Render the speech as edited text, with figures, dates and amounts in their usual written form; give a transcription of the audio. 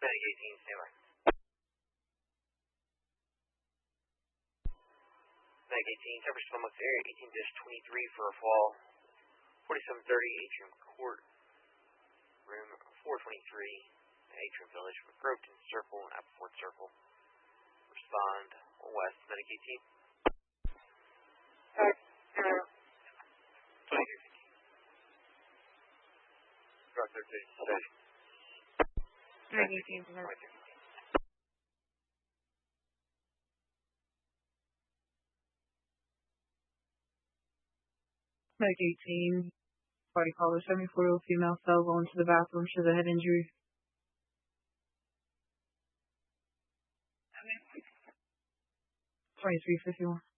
Medic 18, stand by. Medic 18, Cypress Stomach area 18-23 for a fall. 4730 Atrium Court, room 423, Atrium Village, McGroveton Circle, and Appleford Circle. Respond west, Medic 18. Drop 13, steady. Medic 18, Medic 18, body caller 74-year-old female fell going to the bathroom. She has a head injury. 2351.